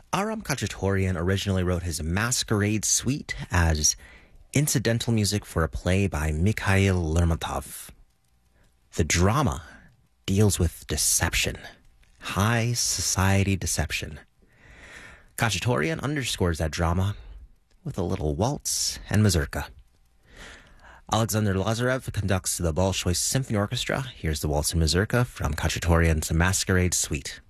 Aram Khachaturian originally wrote his Masquerade Suite as incidental music for a play by Mikhail Lermontov. The drama deals with deception, high society deception. Khachaturian underscores that drama with a little waltz and mazurka. Alexander Lazarev conducts the Bolshoi Symphony Orchestra. Here's the waltz and mazurka from Khachaturian's Masquerade Suite.